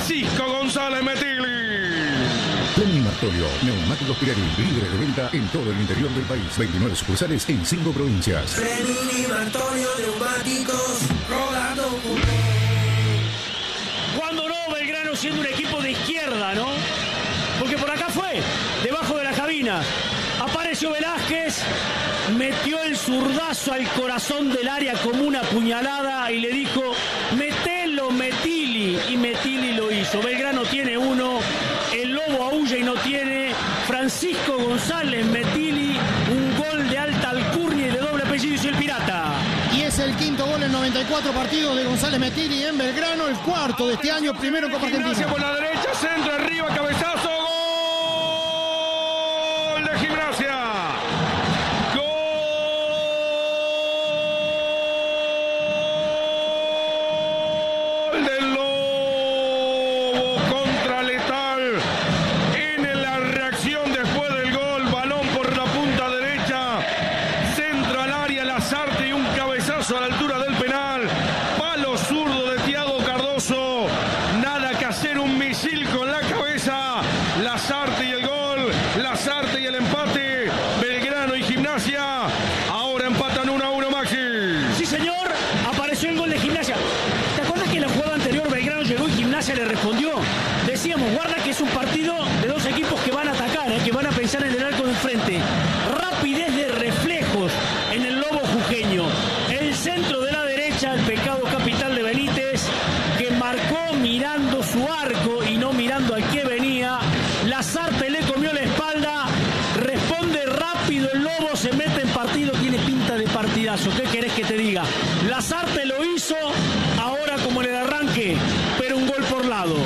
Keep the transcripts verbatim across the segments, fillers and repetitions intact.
Francisco González Metilli. Lenin Martolio, neumáticos Pirelli, libre de venta en todo el interior del país. veintinueve sucursales en cinco provincias. Lenin Martolio, neumáticos, rodando. Cuando no, Belgrano siendo un equipo de izquierda, ¿no? Porque por acá fue, debajo de la cabina. Apareció Velázquez, metió el zurdazo al corazón del área como una puñalada y le dijo, metelo, Metilli. Y Metilli lo hizo. Belgrano tiene uno, el Lobo aúlla y no tiene. Francisco González Metilli, un gol de alta alcurnia y de doble apellido, y el Pirata. Y es el quinto gol en noventa y cuatro partidos de González Metilli en Belgrano, el cuarto de este año, primero en Copa Argentina. Por la derecha, centro, arriba, cabezazo, gol de Gimnasia. Gol del Lobo contra Letal. En la reacción después del gol, balón por la punta derecha, centro al área, Lazarte y un cabezazo a la altura del penal. Palo zurdo de Thiago Cardoso. Nada que hacer, un misil con la cabeza. Lazarte y el gol. Lazarte y el empate. Belgrano y Gimnasia. Ahora empatan uno a uno, Maxi. Sí, señor. Apareció el gol de Gimnasia. ¿Te acuerdas que en la jugada anterior Belgrano llegó y Gimnasia le respondió? Decíamos, guarda que es un partido de dos equipos que van a atacar, ¿eh? que van a pensar en el arco de enfrente. Rapidez de reflejos en el Lobo jujeño. El centro de la derecha, el pecado capital de Benítez, que marcó mirando su arco y no mirando al que venía. Lazarte le comió la espalda, responde rápido el Lobo, se mete en partido, tiene pinta de partidazo. ¿Qué querés que te diga? Lazarte lo hizo, ahora como en el arranque, pero un gol por lado.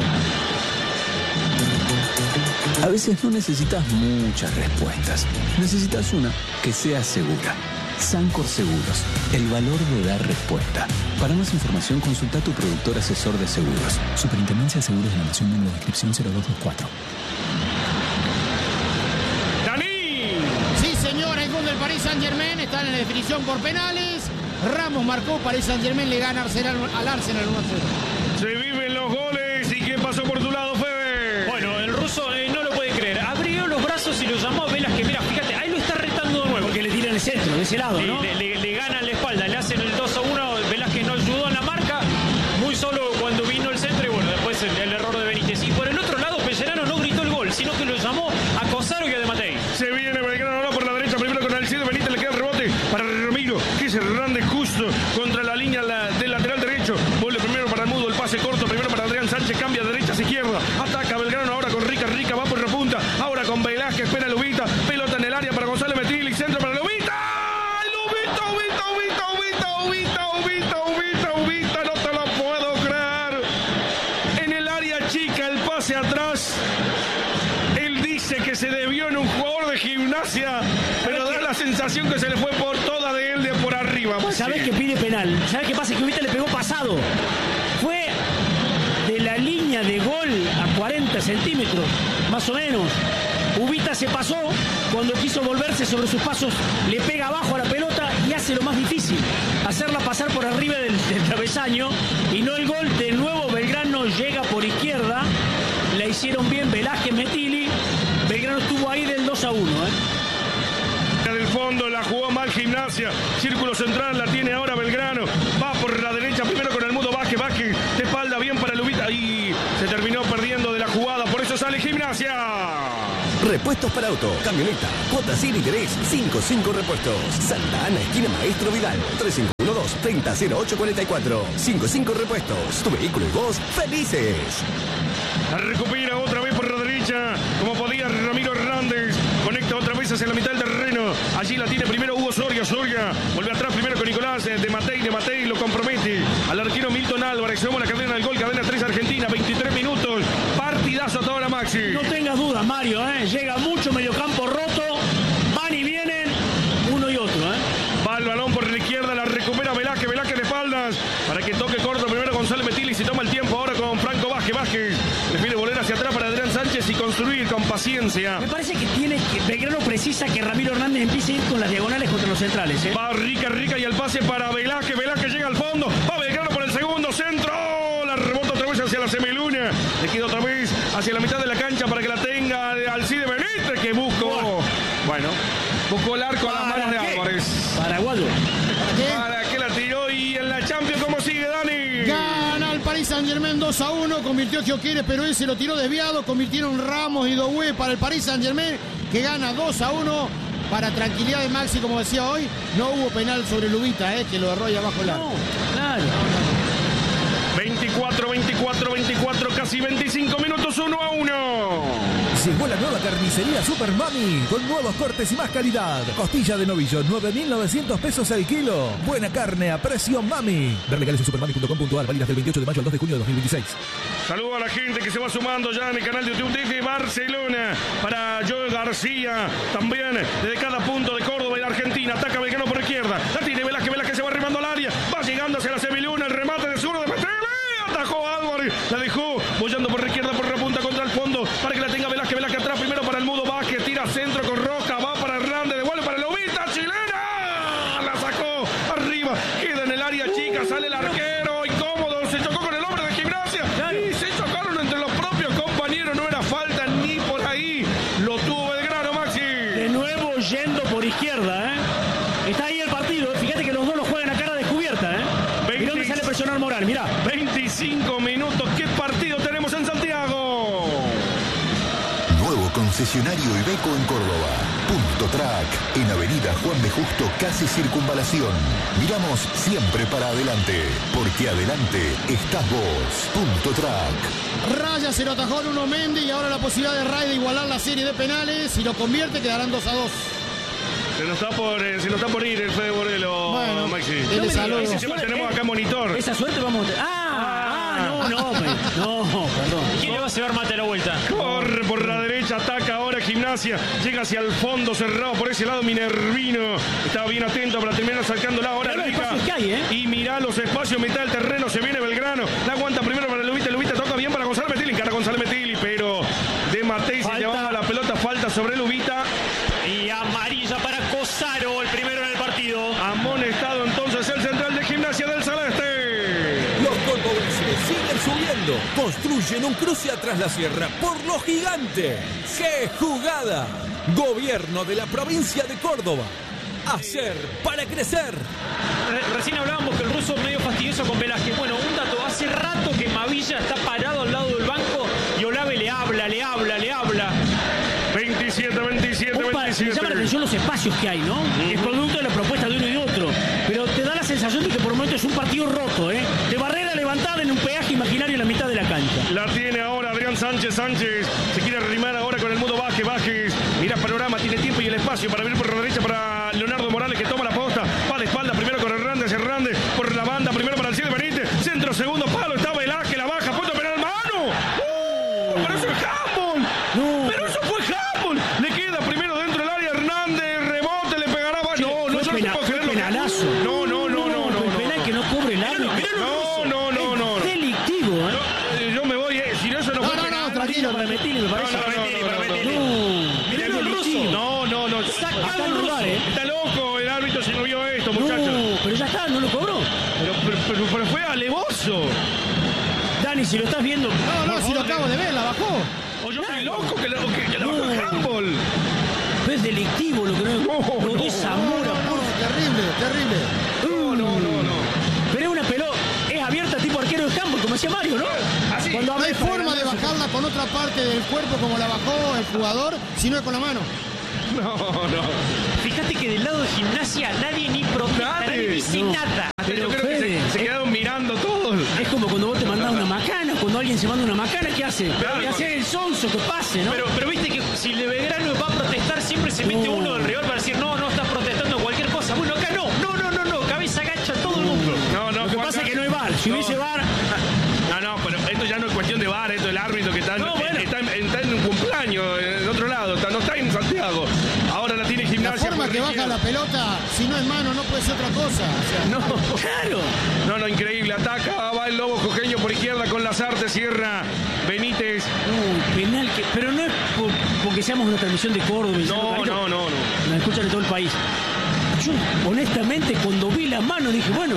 A veces no necesitas muchas respuestas, necesitas una que sea segura. Sancor Seguros, el valor de dar respuesta. Para más información, consulta a tu productor asesor de seguros. Superintendencia de Seguros de la Nación, número de inscripción cero dos dos cuatro. ¡Dani! Sí, señor, el gol del Paris Saint-Germain está en la definición por penales. Ramos marcó, Paris Saint-Germain le gana Arsenal, al Arsenal uno a cero. Se viven los goles. ¿Y quién pasó por tu lado, Fede? Bueno, el ruso eh, no lo puede creer. Abrió los brazos y lo llamó a Velázquez. Mira, fíjate, ahí lo está retando de nuevo. Porque le tiran el centro, de ese lado, ¿no? Le, le, le ganan la espalda, le hacen el dos a uno. Velázquez no ayudó en la marca. Muy solo cuando vino el centro y bueno, después el, el error de Benítez. Y por el otro lado, Pellerano no gritó el gol, sino que lo llamó a Cosaro y a De Matei. Se viene Belgrano ahora por la derecha, primero con Alcides Benítez, le queda el rebote para Ramiro, que es Hernández justo contra la línea la, del lateral derecho. Vuelve primero para el Mudo, el pase corto, primero para Adrián Sánchez, cambia de derecha a izquierda, ataca Belgrano ahora con Rica, Rica va por la punta, ahora con Velázquez, espera Lubita, pelota en el área para González Metilli, centro para Lubita. Lubita, Lubita, Lubita, Lubita, Lubita, Lubita, Lubita, no te lo puedo creer. En el área chica, el pase atrás. Él dice que se debió en un jugador de Gimnasia, pero da la sensación que se le fue por toda de él de por arriba. ¿Sabés que pide penal? ¿Sabés qué pasa? Que Ubita le pegó pasado. Fue de la línea de gol a cuarenta centímetros, más o menos. Ubita se pasó, cuando quiso volverse sobre sus pasos, le pega abajo a la pelota y hace lo más difícil, hacerla pasar por arriba del, del travesaño, y no el gol. De nuevo Belgrano llega por izquierda, la hicieron bien Velázquez, Metilli. Belgrano estuvo ahí del dos a uno, ¿eh? Del fondo la jugó mal Gimnasia, círculo central la tiene ahora Belgrano, va por la derecha primero con el Mudo Vázquez, Vázquez de espalda bien para Lubita y se terminó perdiendo de la jugada, por eso sale Gimnasia. Repuestos para auto, camioneta, cuotas sin interés, cinco cinco Repuestos. Santa Ana, esquina Maestro Vidal, tres cinco uno dos, treinta cero ocho cuarenta y cuatro. cinco cinco Repuestos, tu vehículo y vos felices. La recupera otra vez por la derecha, como podía Ramiro Hernández, conecta otra vez hacia la mitad del terreno, allí la tiene primero Hugo Soria, Soria, vuelve atrás primero con Nicolás De Matei, De Matei lo compromete al arquero Milton Álvarez, somos la cadena del gol, cadena tres Argentina, veintitrés minutos, partidazo hasta ahora, Maxi. No tengas dudas, Mario, ¿eh? Llega mucho, mediocampo roto, van y vienen uno y otro, ¿eh? Va el balón por la izquierda, la recupera Velázquez, Velázquez de espaldas, para que toque corto primero González Metilli, se toma el tiempo ahora con Franco Vázquez, Vázquez, prefiere volver hacia atrás para Adrián Sánchez y construir con paciencia. Me parece que tiene que Belgrano precisa que Ramiro Hernández empiece a ir con las diagonales contra los centrales, ¿eh? Va Rica, Rica y el pase para Velázquez, Velázquez llega al fondo, va Belgrano por el segundo, centro, la rebota otra vez hacia la semiluna, le hacia la mitad de la cancha para que la tenga Alcide Benítez, que buscó. Bueno, buscó el arco a las manos de Álvarez. Paraguayo. ¿Para qué? ¿Para qué la tiró? Y en la Champions, ¿cómo sigue, Dani? Gana el Paris Saint-Germain dos a uno, convirtió Gyökeres, pero él se lo tiró desviado, convirtieron Ramos y Doué para el Paris Saint-Germain, que gana dos a uno. Para tranquilidad de Maxi, como decía hoy, no hubo penal sobre Lubita, eh, que lo agarró ahí abajo el arco. No, claro. veinticuatro, veinticuatro, veinticuatro, casi veinticinco minutos, uno a uno. Llegó la nueva carnicería Super Mami con nuevos cortes y más calidad. Costilla de novillo, nueve mil novecientos pesos el kilo. Buena carne a precio Mami. Ver legales en supermami punto com punto ar, válidas del veintiocho de mayo al dos de junio de dos mil veintiséis. Saludo a la gente que se va sumando ya en el canal de YouTube desde Barcelona. Para Joel García, también desde cada punto de Córdoba y la Argentina. Ataca Belgrano por izquierda. La tiene Velázquez, Velázquez se va arribando al área. Va llegando hacia la semiluna. El remate de zurdo de Petele. Atajó Álvarez. La dejó bollando por la izquierda, por la punta contra el fondo. Para que la tenga Velázquez, Velázquez atrás. Primero para el Mudo Vázquez. Tira centro con Roca. Va para Hernández. Devuelve para Lobita. Chilena. La sacó arriba. Queda en el área chica. Sale el arquero. Incómodo. Se chocó con el hombre de Gimnasia. Y se chocaron entre los propios compañeros. No era falta ni por ahí. Lo tuvo Belgrano, Maxi. De nuevo yendo por izquierda, ¿eh? Está ahí el partido. Fíjate que los dos lo juegan a cara descubierta, ¿eh? Mirá dónde sale a presionar Moral, mirá. veinticinco minutos. ¿Qué partido tenemos en Santiago? Nuevo concesionario Iveco en Córdoba. Punto Track, en Avenida Juan B. Justo, casi Circunvalación. Miramos siempre para adelante, porque adelante estás vos. Punto Track. Raya se lo atajó en uno Mendy y ahora la posibilidad de Ray de igualar la serie de penales. Si lo convierte quedarán dos a dos. Se nos está por, eh, se nos está por ir el Fede Borelo, bueno, Maxi. No me saludo. Ese siempre tenemos acá monitor. Esa suerte vamos a... Ah, ah, no, no, no, perdón. ¿Quién le va a llevar mate a la vuelta? Corre por la derecha, ataca ahora Gimnasia. Llega hacia el fondo, cerrado por ese lado Minervino. Estaba bien atento para terminar sacándola ahora Rica. ¿eh? Y mirá los espacios, mitad del terreno, se viene Belgrano. La aguanta primero para Lubita, Lubita toca bien para Gonzalo Metilli. Encara Gonzalo Metilli, pero de Matei se llevaba la pelota, falta sobre Lubita. Y amarilla para Cosaro, el primero en el partido. Amonestado entonces el central de Gimnasia del Celeste. Los cordobeses siguen subiendo. Construyen un cruce atrás la sierra por los gigantes. ¡Qué jugada! Gobierno de la provincia de Córdoba. Hacer para crecer. Re- recién hablábamos que el ruso es medio fastidioso con Velázquez. Bueno, un dato. Hace rato que Mavilla está parado al lado del banco y Olave le habla, le habla, le habla. veintisiete, veintisiete, Opa, veintisiete. me llama la atención los espacios que hay, ¿no? Uh-huh. Es producto de la propuesta de uno y de otro. Pero te da la sensación de que por momentos es un partido roto, ¿eh? De barrera levantada en un peaje imaginario en la mitad de la cancha. La tiene ahora Adrián Sánchez. Sánchez se quiere arrimar ahora con el Mudo Vázquez. Vázquez mira panorama, tiene tiempo y el espacio para venir por la derecha para Leonardo Morales, que toma la posta. Va de espalda primero con Hernández. Hernández por la banda, primero para Alcide Benítez. Centro, segundo palo. Está Velázquez, la baja. Punto penal, mano. ¡Uh! Pero eso es handball. No. Pero eso fue handball. Le queda primero dentro del área Hernández. Rebote, le pegará. Sí, no, no, yo no pena, puedo creer lo penalazo. que... No, no, no, no, no. El no, penal no. que no cobre el árbitro. No, no, no, no. Es delictivo, ¿eh? Yo, eh, yo me voy, eh, si no, eso no, No, fue no, penal. no, tranquilo, Para Metilli, me parece. No, no, no, no, no, no, No, Mirá es el ruso. delictivo. No, no, no. Sacado el ruso. ¿eh? Está loco el árbitro si no vio esto, muchachos. No, pero ya está, no lo cobró. Pero, pero, pero, pero fue alevoso. Dani, si lo estás viendo... No, no, por si lo favor, acabo de ver, la bajó. O yo estoy loco que, lo, que, que la No. bajó el handball. Pero es delictivo lo que no... No, lo de no, Zamora, No, por... terrible, terrible. No, no, no, no. Pero es una pelota, es abierta tipo arquero de campo, como decía Mario, ¿no? Así. Cuando No hay abre para forma de ganarse. bajarla con otra parte del cuerpo como la bajó el jugador, si no es con la mano. No, no. Fíjate que del lado de Gimnasia nadie ni protesta, Nadie. nadie dice No. nada. Pero Yo creo que Fede, se, se es- quedaron mirando todos. Es como cuando vos te mandás una macana, cuando alguien se manda una macana, ¿qué hace? Claro. Le hace el sonso que pase, ¿no? Pero, pero viste que si el de Belgrano va a protestar, siempre se mete No. uno del rival para decir, no, no estás protestando cualquier cosa. Bueno, acá no, no, no, no, no, cabeza agacha todo el mundo. No, no, Lo que Juan pasa es que no Carlos. hay VAR. Si No. hubiese VAR, No, no, pero esto ya no es cuestión de bar, esto es el árbitro que está en, No, bueno. está en, está en un cumpleaños, en otro lado, está, no está en Santiago. Ahora la tiene La Gimnasia. forma por que baja izquierda. la pelota, si no es mano, no puede ser otra cosa. O sea, No, claro. no, no, increíble. Ataca, va el Lobo Cojeño por izquierda con Lazarte, cierra Benítez. Uy, penal que... Pero no es por- porque seamos una transmisión de Córdoba. y No, Cerro Carrito. no, no, no. Nos escuchan en todo el país. Yo, honestamente, cuando vi la mano, dije, bueno,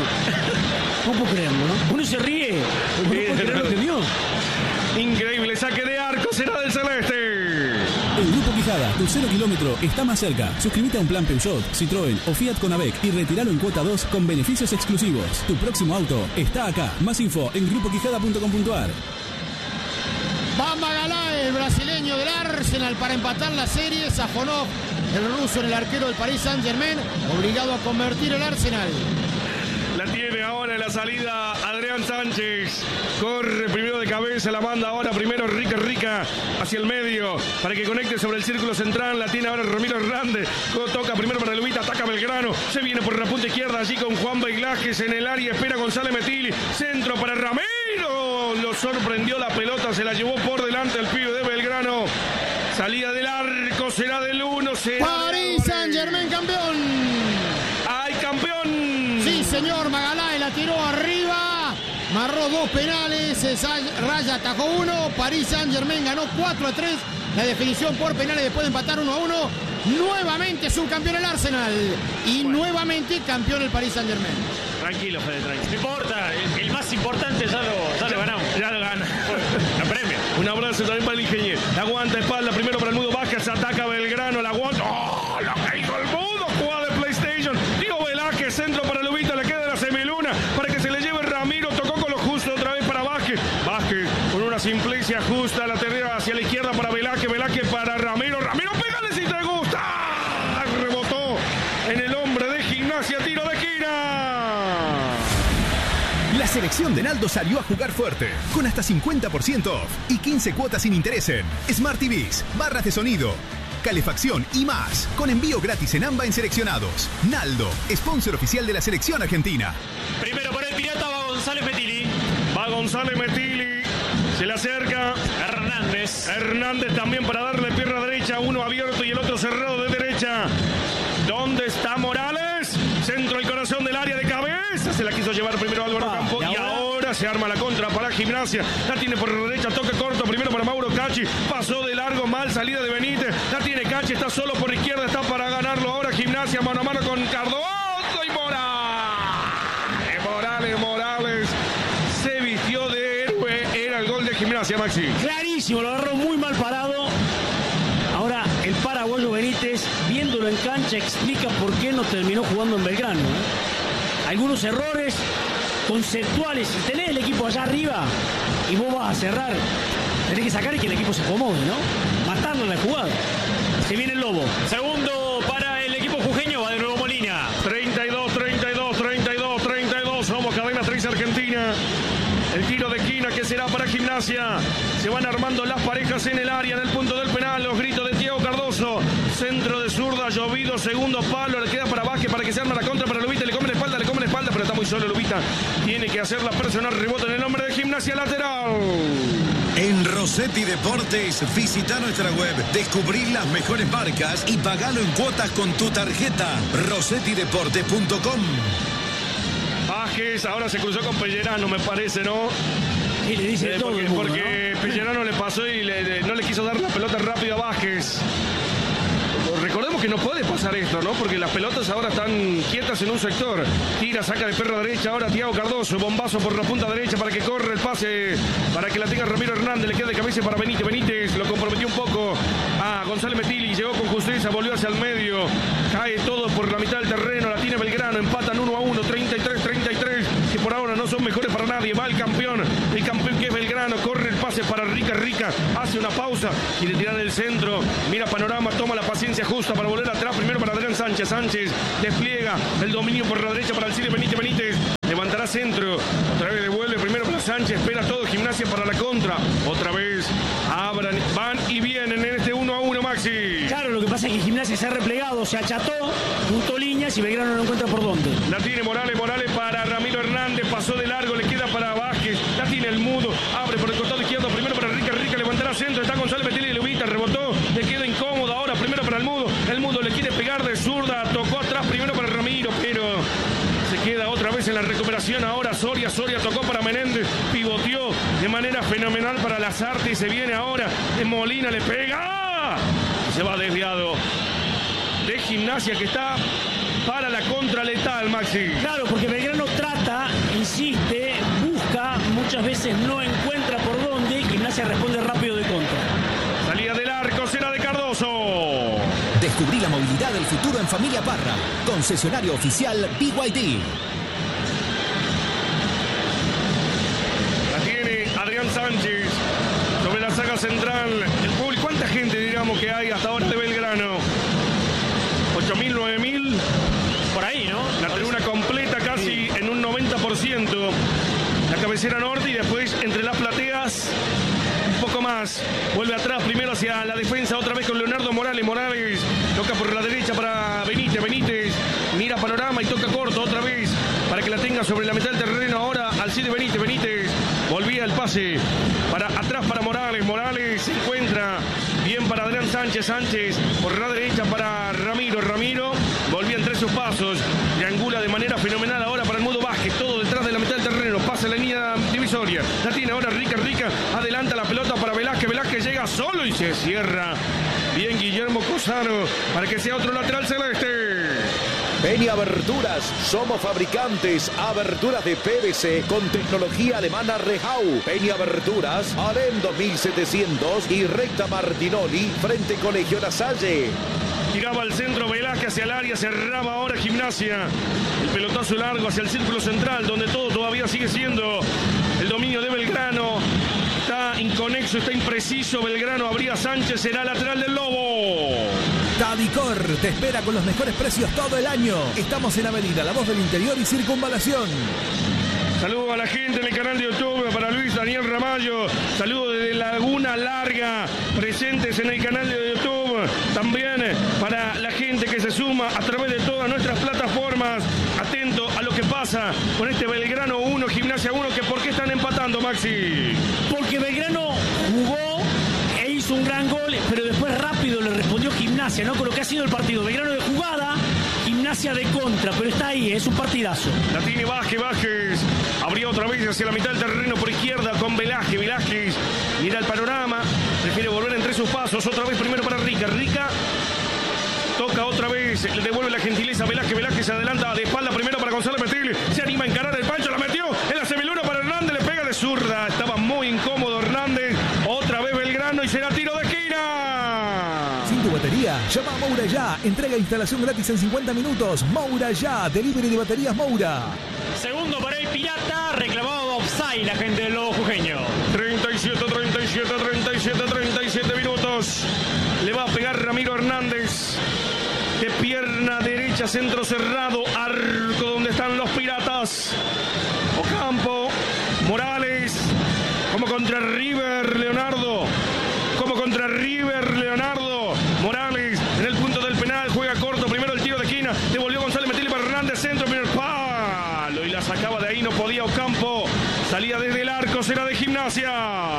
no puedo creerlo, ¿no? Uno se ríe, pero no puede creer lo que vio. Increíble, saque de arco será del celeste. El Grupo Quijada, tu cero kilómetro, está más cerca. Suscríbete a un plan Peugeot, Citroën o Fiat con A B E C y retíralo en cuota dos con beneficios exclusivos. Tu próximo auto está acá. Más info en grupo quijada punto com punto a r. Va Magalhaes, el brasileño del Arsenal, para empatar la serie. Safonov, el ruso, en el arquero del Paris Saint-Germain, obligado a convertir el Arsenal. La tiene ahora en la salida Adrián Sánchez. Corre primero de cabeza, la manda ahora primero Rica Rica hacia el medio para que conecte sobre el círculo central. La tiene ahora Ramiro Hernández. Toca primero para Lubita, ataca Belgrano. Se viene por la punta izquierda allí con Juan Bailajes en el área. Espera González Metili. Centro para Ramiro. Lo sorprendió la pelota, se la llevó por delante el pibe de Belgrano. Salida del arco, será del uno. Paris Saint-Germain campeón. ¡Ay, campeón! Sí, señor, Magalhaes la tiró arriba, marró dos penales, Raya atajó uno, Paris Saint-Germain ganó cuatro a tres, la definición por penales después de empatar uno a uno, nuevamente es un campeón el Arsenal y bueno, nuevamente campeón el Paris Saint-Germain. Tranquilo, Fede, tranquilo. No importa, el, el más importante ya lo, ya lo ganamos. Ya lo gana. La premia. Un abrazo también para el ingeniero. La aguanta espalda, primero para el Mudo Vázquez, ataca Belgrano, la aguanta. ¡Oh! Lo que hizo el Mudo, jugada de PlayStation. Diego Velázquez, centro para Lubita, le queda la semiluna para que se le lleve Ramiro, tocó con lo justo otra vez para Vázquez. Vázquez con una simplicia justa, la tercera hacia la izquierda para Velázquez, Velázquez para Ramiro. Ramiro, pégale si te gusta. Rebotó en el hombre de Gimnasia, tiro de esquina. La selección de Naldo salió a jugar fuerte, con hasta cincuenta por ciento off y quince cuotas sin interés en Smart T Vs, barras de sonido, calefacción y más, con envío gratis en AMBA en seleccionados. Naldo, sponsor oficial de la selección argentina. Primero por el pirata va González Metili. Va González Metili, se le acerca Hernández. Hernández también para darle pierna derecha, uno abierto y el otro cerrado de derecha. ¿Dónde está Morales? Centro al corazón del área de cabeza. Se la quiso llevar primero Álvaro ah, Campo. Y ahora? y ahora se arma la contra para Gimnasia. La tiene por la derecha, toque corto. Primero para Mauro Cachi. Pasó de largo, mal salida de Benítez. La tiene Cachi, está solo por izquierda. Está para ganarlo ahora Gimnasia. Mano a mano con Cardoso y Morales. Morales, Morales. Se vistió de héroe. Era el gol de Gimnasia, Maxi. Clarísimo, lo agarró muy mal parado. Ahora el paraguayo Benítez, viéndolo en cancha, explica por qué no terminó jugando en Belgrano, ¿eh? Algunos errores conceptuales. Si tenés el equipo allá arriba y vos vas a cerrar, tenés que sacar y que el equipo se acomode, ¿no? Matarlo en la jugada. Se viene el Lobo. Segundo para el equipo jujeño, va de nuevo Molina. treinta y dos, treinta y dos, treinta y dos, treinta y dos. Somos Cadena tres Argentina. El tiro de esquina que será para Gimnasia. Se van armando las parejas en el área, en el punto del penal. Los gritos de Diego Cardoso. Centro de zurda, llovido, segundo palo. Le queda para Vázquez para que se arme la contra para Lubita. Le come la espalda, le come la espalda, pero está muy solo Lubita. Tiene que hacer la personal, rebote en el nombre de Gimnasia lateral. En Rossetti Deportes, visita nuestra web, descubrí las mejores marcas y pagalo en cuotas con tu tarjeta. rossetti deportes punto com. Vázquez ahora se cruzó con Pellerano, me parece, ¿no? Y le dice eh, todo porque, el mundo, porque ¿no? Pellerano le pasó y le, le, no le quiso dar la pelota rápido a Vázquez. Recordemos que no puede pasar esto, ¿no? Porque las pelotas ahora están quietas en un sector. Tira, saca de perra derecha ahora Thiago Cardoso. Bombazo por la punta derecha para que corre el pase, para que la tenga Ramiro Hernández. Le queda de cabeza para Benítez. Benítez lo comprometió un poco a González Metili. Llegó con justicia, volvió hacia el medio. Cae todo por la mitad del terreno. La tiene Belgrano. Empatan uno a uno. treinta y tres treinta y tres. Que por ahora no son mejores para nadie. Va el campeón. El campeón que es Belgrano. Corre el pase para Rica Rica. Hace una pausa. Quiere tirar del centro. Mira panorama. Toma la paciencia justa para volver atrás. Primero para Adrián Sánchez. Sánchez despliega el dominio por la derecha para el Cire Benítez. Benítez levantará centro. Otra vez devuelve primero para Sánchez. Espera todo Gimnasia para la contra. Otra vez abran, van y vienen en este uno a uno, Maxi. Claro, lo que pasa es que Gimnasia se ha replegado, se acható, juntó líneas y Belgrano no encuentra por dónde. La tiene Morales. Morales para Ramiro Hernández. Pasó de largo. Le queda para Vázquez. La tiene el Mudo. Abre por el costado izquierdo. Primero para Rica Rica. Levantará centro. Está González Metili y Lubita. Rebotó. Le queda incómodo ahora. Primero para el Mudo. El Mudo le quiere pegar de zurda. Tocó atrás primero para Ramiro, pero se queda otra vez en la recuperación. Ahora Soria. Soria tocó para Menéndez. Pivoteó de manera fenomenal para Lazarte y se viene ahora. En Molina le pega. Y se va desviado de Gimnasia que está para la contra letal, Maxi. Claro, porque Belgrano trata, insiste, busca, muchas veces no encuentra por dónde y Gimnasia responde rápido de contra. será de Cardoso. Descubrí la movilidad del futuro en Familia Parra. Concesionario oficial B Y D. La tiene Adrián Sánchez sobre la saga central. El público, ¿cuánta gente digamos que hay hasta ahora de Belgrano? ¿ocho mil, nueve mil? Por ahí, ¿no? La tribuna completa casi en un noventa por ciento. La cabecera norte y después entre las plateas un poco más. Vuelve atrás primero hacia la defensa otra vez con Leonardo Morales. Morales toca por la derecha para Benítez. Benítez mira panorama y toca corto otra vez para que la tenga sobre la mitad del terreno ahora Alcide Benítez. Benítez volvía el pase para atrás para Morales. Morales se encuentra bien para Adrián Sánchez. Sánchez por la derecha para Ramiro. Ramiro volvía entre sus pasos. Triangula de manera fenomenal ahora para el Mudo Vázquez. Todo detrás de la mitad del terreno. Pasa la línea divisoria. La tiene ahora Rica. Rica adelanta la pelota para Velázquez. Velázquez llega solo y se cierra. Bien Guillermo Cosano para que sea otro lateral celeste. Peña Aberturas, somos fabricantes, aberturas de P V C con tecnología alemana Rehau. Peña Aberturas, Alem dos mil setecientos y recta Martinoli, frente Colegio La Salle. Tiraba al centro Velázquez hacia el área, cerraba ahora Gimnasia. El pelotazo largo hacia el círculo central, donde todo todavía sigue siendo el dominio de Belgrano. Está inconexo, está impreciso. Belgrano abría Sánchez, será lateral del Lobo. Tadicor te espera con los mejores precios todo el año. Estamos en Avenida La Voz del Interior y Circunvalación. Saludos a la gente en el canal de YouTube, para Luis Daniel Ramallo. Saludos desde Laguna Larga, presentes en el canal de YouTube. También para la gente que se suma a través de todas nuestras plataformas. Atento a lo que pasa con este Belgrano uno, Gimnasia uno. Que ¿Por qué están empatando, Maxi? Porque Belgrano jugó e hizo un gran gol, pero después rápido le respondió Gimnasia, ¿no? Con lo que ha sido el partido. Belgrano de jugada, Gimnasia de contra, pero está ahí, es un partidazo. La tiene Vázquez, Vázquez. Abrió otra vez hacia la mitad del terreno por izquierda con Velázquez. Velázquez mira el panorama, prefiere volver entre sus pasos. Otra vez primero para Rica. Rica toca otra vez, le devuelve la gentileza a Velázquez. Velázquez se adelanta de espalda primero para Gonzalo Petil. Se anima a encarar el Pancho, la metió en la semiluna para Hernández, le pega de zurda. Estaba muy incómodo Hernández. Otra vez Belgrano y será tiro de esquina. Sin tu batería, llama a Moura ya. Entrega e instalación gratis en cincuenta minutos. Moura ya, delivery de baterías Moura. Segundo para el Pirata, reclamado offside la gente del Lobo Jujeño. treinta y siete, treinta y siete, treinta y siete, treinta y siete minutos. Le va a pegar Ramiro Hernández. De pierna derecha, centro cerrado, arco donde están los Piratas. Ocampo, Morales, como contra River, Leonardo. Como contra River, Leonardo. Morales en el punto del penal, juega corto, primero el tiro de esquina, devolvió González Metil para Hernández, centro, primer palo y la sacaba de ahí, no podía Ocampo. Salía desde el arco, será de Gimnasia.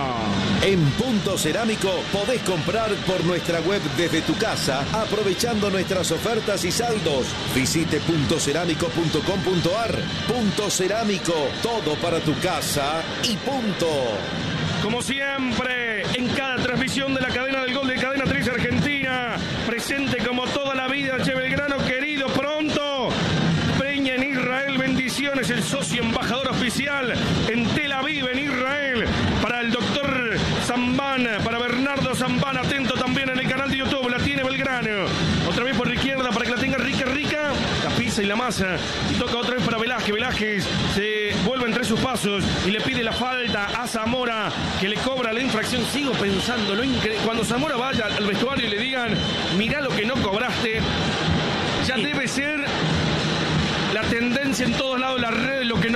En Punto Cerámico podés comprar por nuestra web desde tu casa, aprovechando nuestras ofertas y saldos. Visite punto cerámico punto com punto ar. Punto Cerámico, todo para tu casa y punto. Como siempre, en cada transmisión de la cadena del gol de Cadena tres Argentina, presente como toda la vida, Che Belgrano querido, pronto. Peña en Israel, bendiciones, el socio embajador oficial en Tel Aviv, en Israel, para el doctor Zambán, para Bernardo Zambán, atento también en el canal de YouTube, la tiene Belgrano, otra vez por la izquierda para que la tenga Rica, Rica, la pisa y la masa, y toca otra vez para Velázquez, Velázquez se vuelve entre sus pasos y le pide la falta a Zamora, que le cobra la infracción. Sigo pensando, lo incre- cuando Zamora vaya al vestuario y le digan, mirá lo que no cobraste, ya debe ser la tendencia en todos lados de las redes, lo que no